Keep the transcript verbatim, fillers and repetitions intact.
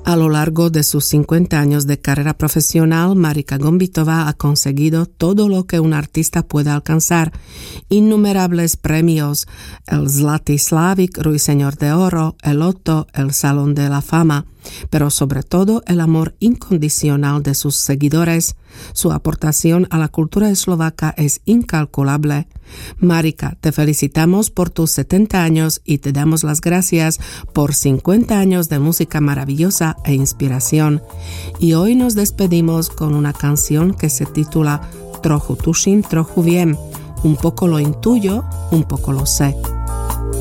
A lo largo de sus cincuenta años de carrera profesional, Marika Gombitová ha conseguido todo lo que un artista puede alcanzar. Innumerables premios, el Zlatý Slávik, Ruiseñor de Oro, el Otto, el Salón de la Fama, pero sobre todo el amor incondicional de sus seguidores. Su aportación a la cultura eslovaca es incalculable. Marika, te felicitamos por tus setenta años y te damos las gracias por cincuenta años de música maravillosa e inspiración. Y hoy nos despedimos con una canción que se titula Trochu tuším, trochu viem. Un poco lo intuyo, un poco lo sé.